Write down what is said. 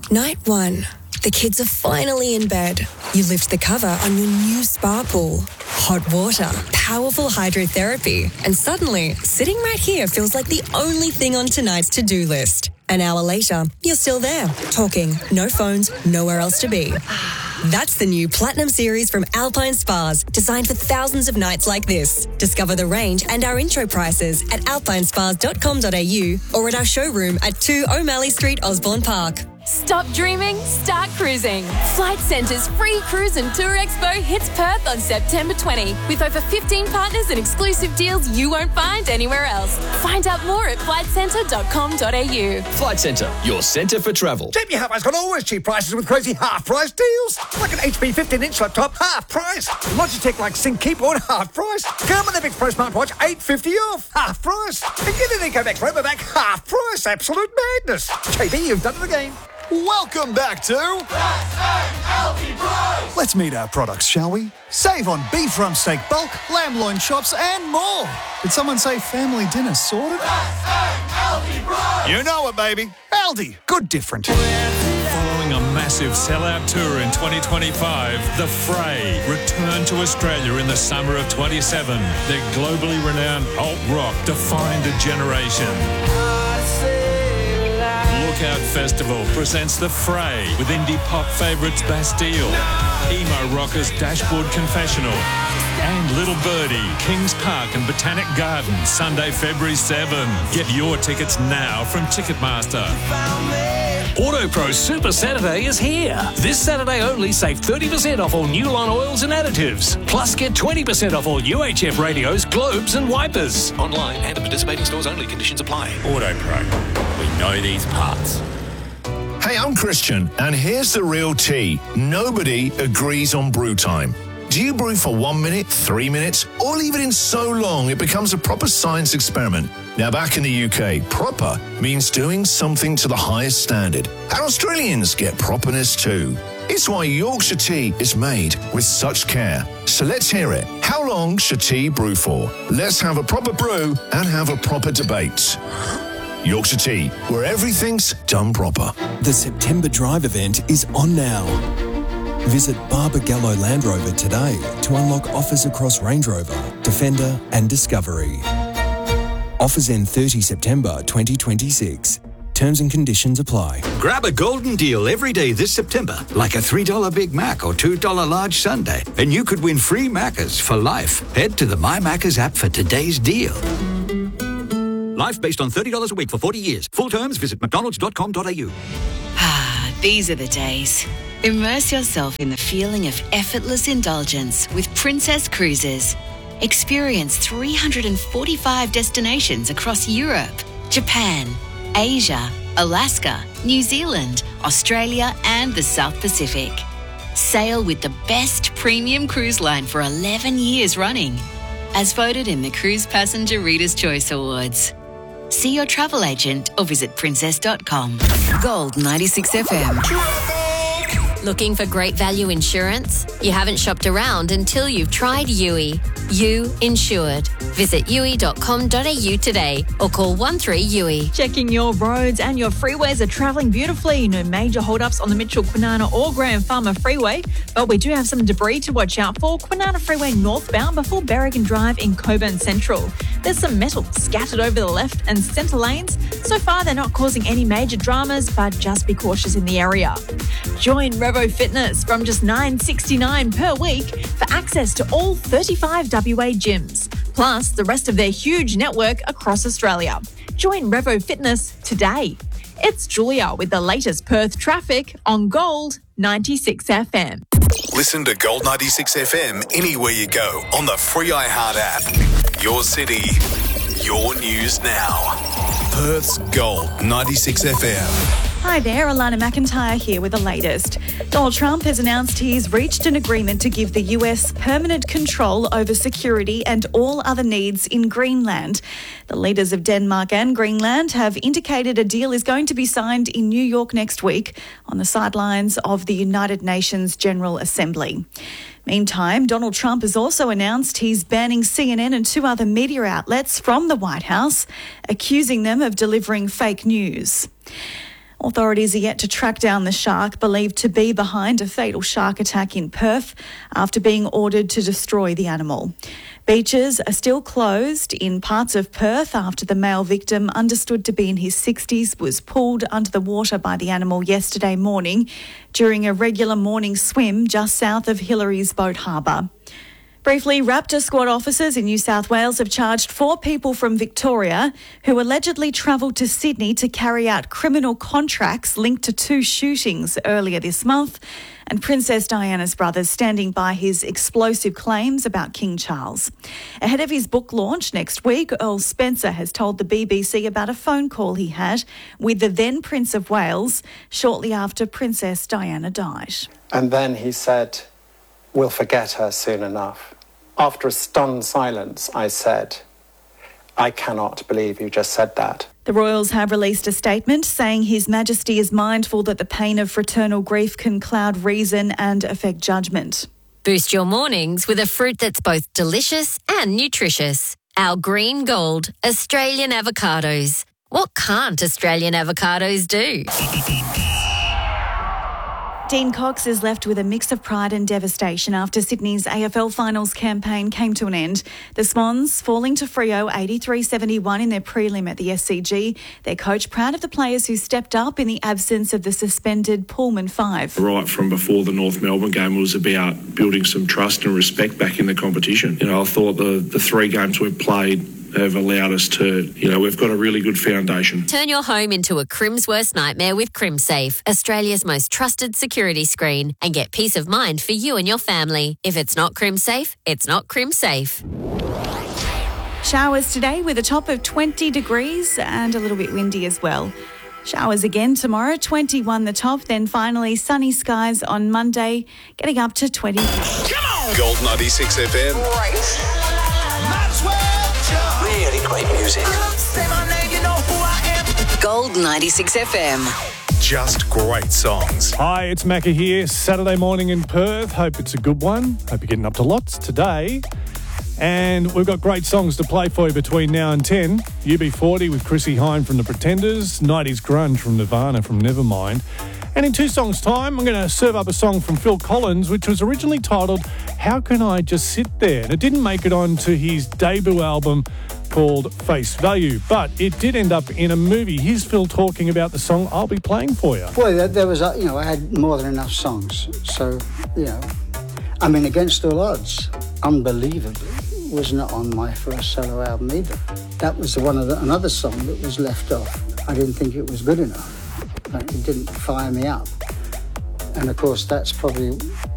Night 1. The kids are finally in bed. You lift the cover on your new spa pool. Hot water, powerful hydrotherapy, and suddenly, sitting right here feels like the only thing on tonight's to-do list. An hour later, you're still there, talking, no phones, nowhere else to be. That's the new Platinum Series from Alpine Spas, designed for thousands of nights like this. Discover the range and our intro prices at alpinespas.com.au or at our showroom at 2 O'Malley Street, Osborne Park. Stop dreaming, start cruising. Flight Centre's free cruise and tour expo hits Perth on September 20 with over 15 partners and exclusive deals you won't find anywhere else. Find out more at flightcentre.com.au. Flight Centre, your centre for travel. JB Hi-Fi's got always cheap prices with crazy half-price deals. Like an HP 15-inch laptop, half price. Logitech like Sync Keyboard, half price. Garmin Epic Pro smartwatch, $850 off, half price. And get an EcoMax Robovac, half price. Absolute madness. JB, you've done it again. Welcome back to Let's meet our products, shall we? Save on beef rump steak bulk, lamb loin chops and more. Did someone say family dinner sorted? You know it, baby. Aldi. Good different. Following a massive sellout tour in 2025, The Fray return to Australia in the summer of 27. Their globally renowned alt rock defined a generation. Lookout Festival presents The Fray with indie pop favourites Bastille, emo rockers Dashboard Confessional, and Little Birdie, Kings Park and Botanic Gardens, Sunday, February 7. Get your tickets now from Ticketmaster. AutoPro Super Saturday is here. This Saturday only, save 30% off all Newline oils and additives. Plus, get 20% off all UHF radios, globes and wipers. Online and at participating stores only. Conditions apply. AutoPro. We know these parts. Hey, I'm Christian, and here's the real tea. Nobody agrees on brew time. Do you brew for 1 minute, 3 minutes, or leave it in so long it becomes a proper science experiment? Now, back in the UK, proper means doing something to the highest standard. And Australians get properness too. It's why Yorkshire tea is made with such care. So let's hear it. How long should tea brew for? Let's have a proper brew and have a proper debate. Yorkshire Tea, where everything's done proper. The September Drive event is on now. Visit Barbagallo Land Rover today to unlock offers across Range Rover, Defender and Discovery. Offers end 30 September 2026. Terms and conditions apply. Grab a golden deal every day this September, like a $3 Big Mac or $2 large sundae, and you could win free Maccas for life. Head to the My Maccas app for today's deal. Life based on $30 a week for 40 years. Full terms, visit mcdonalds.com.au. These are the days. Immerse yourself in the feeling of effortless indulgence with Princess Cruises. Experience 345 destinations across Europe, Japan, Asia, Alaska, New Zealand, Australia and the South Pacific. Sail with the best premium cruise line for 11 years running, as voted in the Cruise Passenger Reader's Choice Awards. See your travel agent or visit princess.com. Gold 96 FM. Looking for great value insurance? You haven't shopped around until you've tried Yui. You Insured. Visit yui.com.au today or call 13-YUI. Checking your roads and your freeways are travelling beautifully. No major hold-ups on the Mitchell, Kwinana or Graham Farmer Freeway, but we do have some debris to watch out for. Kwinana Freeway northbound before Berrigan Drive in Coburn Central. There's some metal scattered over the left and centre lanes. So far, they're not causing any major dramas, but just be cautious in the area. Join Revo Fitness from just $9.69 per week for access to all 35 WA gyms, plus the rest of their huge network across Australia. Join Revo Fitness today. It's Julia with the latest Perth traffic on Gold 96 FM. Listen to Gold 96 FM anywhere you go on the free iHeart app. Your city, your news now. Perth's Gold 96 FM. Hi there, Alana McIntyre here with the latest. Donald Trump has announced he's reached an agreement to give the US permanent control over security and all other needs in Greenland. The leaders of Denmark and Greenland have indicated a deal is going to be signed in New York next week on the sidelines of the United Nations General Assembly. Meantime, Donald Trump has also announced he's banning CNN and 2 other media outlets from the White House, accusing them of delivering fake news. Authorities are yet to track down the shark believed to be behind a fatal shark attack in Perth after being ordered to destroy the animal. Beaches are still closed in parts of Perth after the male victim, understood to be in his 60s, was pulled under the water by the animal yesterday morning during a regular morning swim just south of Hillary's Boat Harbour. Briefly, Raptor Squad officers in New South Wales have charged 4 people from Victoria who allegedly travelled to Sydney to carry out criminal contracts linked to 2 shootings earlier this month, and Princess Diana's brothers standing by his explosive claims about King Charles. Ahead of his book launch next week, Earl Spencer has told the BBC about a phone call he had with the then Prince of Wales shortly after Princess Diana died. And then he said, "We'll forget her soon enough." After a stunned silence, I said, "I cannot believe you just said that." The Royals have released a statement saying His Majesty is mindful that the pain of fraternal grief can cloud reason and affect judgment. Boost your mornings with a fruit that's both delicious and nutritious. Our Green Gold Australian avocados. What can't Australian avocados do? Dean Cox is left with a mix of pride and devastation after Sydney's AFL Finals campaign came to an end. The Swans falling to Freo 83-71 in their prelim at the SCG. Their coach proud of the players who stepped up in the absence of the suspended Pullman 5. Right from before the North Melbourne game was about building some trust and respect back in the competition. I thought the 3 games we've played have allowed us to, we've got a really good foundation. Turn your home into a Crim's worst nightmare with CrimSafe, Australia's most trusted security screen, and get peace of mind for you and your family. If it's not CrimSafe, it's not CrimSafe. Showers today with a top of 20 degrees and a little bit windy as well. Showers again tomorrow, 21 the top, then finally sunny skies on Monday, getting up to 20. Come on! Gold 96 FM. Right. Really great music. Gold 96 FM. Just great songs. Hi, it's Macca here. Saturday morning in Perth. Hope it's a good one. Hope you're getting up to lots today. And we've got great songs to play for you between now and 10. UB40 with Chrissy Hine from The Pretenders. 90s Grunge from Nirvana from Nevermind. And in 2 songs' time, I'm going to serve up a song from Phil Collins, which was originally titled How Can I Just Sit There? And it didn't make it onto his debut album called Face Value, but it did end up in a movie. Here's Phil talking about the song I'll be playing for you. Well, there was, I had more than enough songs. So, Against All Odds, unbelievably, was not on my first solo album either. That was another song that was left off. I didn't think it was good enough. It didn't fire me up. And of course, that's probably